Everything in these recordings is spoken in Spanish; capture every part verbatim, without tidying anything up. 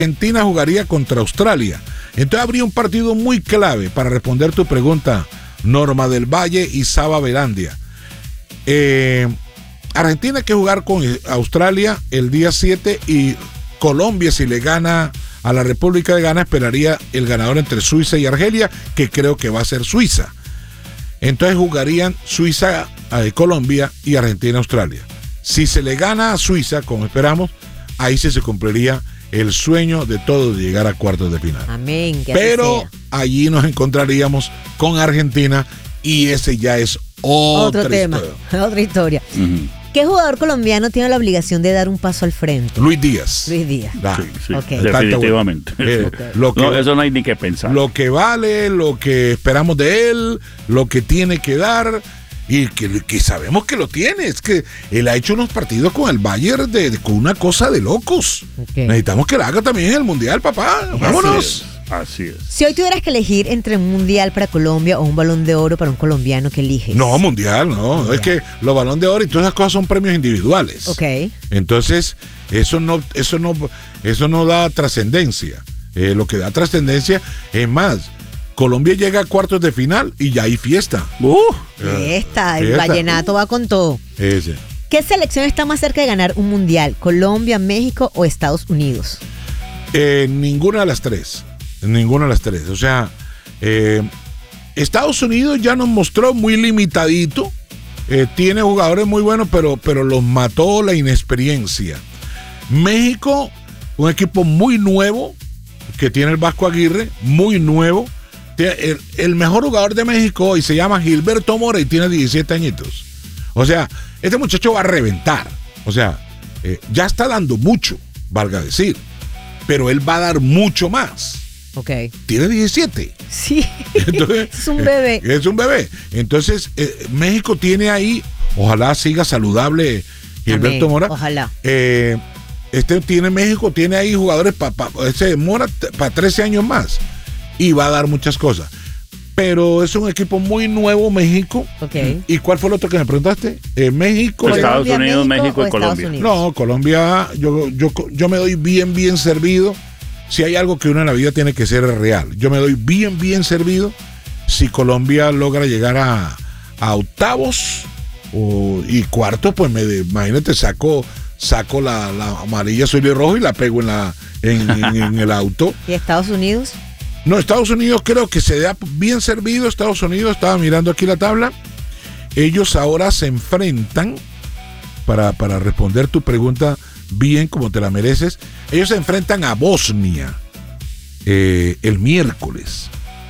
Argentina jugaría contra Australia. Entonces habría un partido muy clave para responder tu pregunta, Norma del Valle y Saba Velandia. Eh, Argentina hay que jugar con Australia el día siete y Colombia, si le gana a la República de Ghana, esperaría el ganador entre Suiza y Argelia, que creo que va a ser Suiza. Entonces jugarían Suiza, eh, Colombia y Argentina, Australia. Si se le gana a Suiza, como esperamos, ahí sí se cumpliría el sueño de todos de llegar a cuartos de final. Amén. Que Pero allí nos encontraríamos con Argentina y ese ya es otra otro tema, historia. otra historia. Uh-huh. ¿Qué jugador colombiano tiene la obligación de dar un paso al frente? Luis Díaz. Luis Díaz. Ah, Sí, sí, Ok. definitivamente. Eh, Ok. lo que, No, eso no hay ni que pensar. lo que vale, lo que esperamos de él, lo que tiene que dar y que, que sabemos que lo tiene. Es que él ha hecho unos partidos con el Bayern de, de- con una cosa de locos. Ok. Necesitamos que lo haga también en el Mundial, papá. Vámonos. Así es. Si hoy tuvieras que elegir entre un mundial para Colombia o un balón de oro para un colombiano, ¿qué eliges? No, Mundial, no. Mundial. Es que los Balón de Oro y todas esas cosas son premios individuales. Ok. Entonces, eso no, eso no, eso no da trascendencia. Eh, lo que da trascendencia es más. Colombia llega a cuartos de final y ya hay fiesta. Uh, Esta, el Fiesta. vallenato va con todo. Ese. ¿Qué selección está más cerca de ganar un mundial? ¿Colombia, México o Estados Unidos? Eh, ninguna de las tres. Ninguna de las tres. O sea, eh, Estados Unidos ya nos mostró muy limitadito. Eh, tiene jugadores muy buenos, pero, pero los mató la inexperiencia. México, un equipo muy nuevo que tiene el Vasco Aguirre, muy nuevo. Tiene El, el mejor jugador de México hoy se llama Gilberto Mora y tiene diecisiete añitos. O sea, este muchacho va a reventar. O sea, eh, ya está dando mucho, valga decir. Pero él va a dar mucho más. Ok. Tiene diecisiete. Sí. Entonces, Es un bebé. eh, es un bebé. Entonces, eh, México tiene ahí, ojalá siga saludable Gilberto Amén. Mora. Ojalá. Eh, este tiene México, tiene ahí jugadores para pa, ese Mora para trece años más. Y va a dar muchas cosas. Pero es un equipo muy nuevo, México. Ok. ¿Y cuál fue el otro que me preguntaste? Eh, México. Pues Estados Colombia, Unidos, México o y Estados Colombia. Unidos. No, Colombia, yo, yo, yo me doy bien, bien servido. Si hay algo que uno en la vida tiene que ser real. Yo me doy bien, bien servido si Colombia logra llegar a, a octavos o, y cuartos, pues me, imagínate, saco, saco la, la amarilla azul y rojo y la pego en, la, en, en, en el auto. ¿Y Estados Unidos? No, Estados Unidos creo que se da bien servido. Estados Unidos, estaba mirando aquí la tabla. Ellos ahora se enfrentan, para, para responder tu pregunta bien como te la mereces, ellos se enfrentan a Bosnia eh, el miércoles.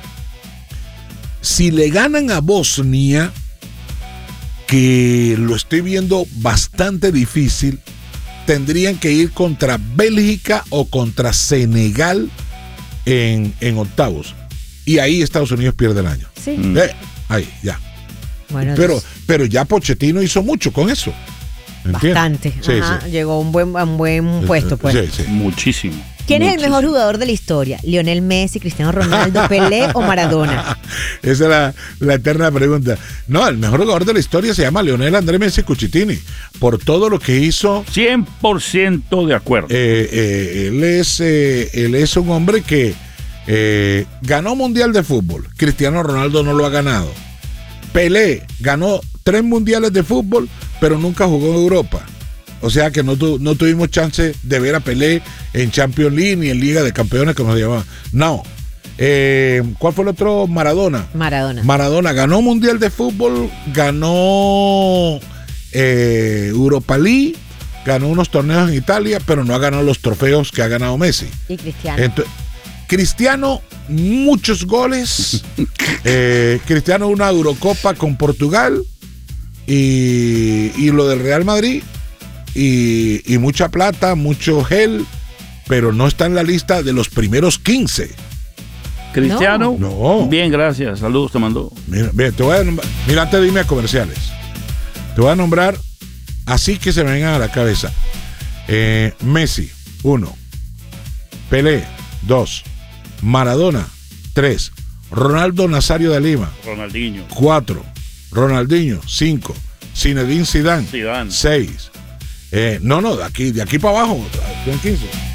Si le ganan a Bosnia, que lo estoy viendo bastante difícil, tendrían que ir contra Bélgica o contra Senegal en, en octavos. Y ahí Estados Unidos pierde el año. Sí. Mm. Eh, ahí, ya. Bueno, Pero, entonces, pero ya Pochettino hizo mucho con eso. ¿Entiendes? bastante. Sí, Ajá, sí. Llegó a un buen, a un buen puesto, pues. Sí, sí. muchísimo. ¿Quién es el muchísimo. mejor jugador de la historia? ¿Lionel Messi, Cristiano Ronaldo, Pelé o Maradona? Esa es la, la eterna pregunta. No, el mejor jugador de la historia se llama Lionel Andrés Messi Cucitini, por todo lo que hizo. cien por ciento de acuerdo. Eh, eh, él, es, eh, él es un hombre que eh, ganó Mundial de Fútbol. Cristiano Ronaldo no lo ha ganado. Pelé ganó tres mundiales de fútbol, pero nunca jugó en Europa. O sea que no, tu, no tuvimos chance de ver a Pelé en Champions League ni en Liga de Campeones, como se llamaba. No. Eh, ¿Cuál fue el otro? Maradona. Maradona. Maradona ganó Mundial de Fútbol, ganó eh, Europa League, ganó unos torneos en Italia, pero no ha ganado los trofeos que ha ganado Messi. Y Cristiano. Ento- Cristiano, muchos goles. eh, Cristiano, una Eurocopa con Portugal y, y lo del Real Madrid y, y mucha plata, mucho gel, pero no está en la lista de los primeros quince. Cristiano. No. Bien, gracias. Saludos, te mandó. Mira, mira, te voy a nombrar, mira, antes de irme a comerciales, te voy a nombrar así que se me vengan a la cabeza. Eh, Messi, uno. Pelé, dos. Maradona, tres. Ronaldo Nazario de Lima, Ronaldinho. cuatro. Ronaldinho, cinco. Zinedine Zidane, Zidane. seis. Eh, no, no, de aquí, de aquí para abajo, son quince.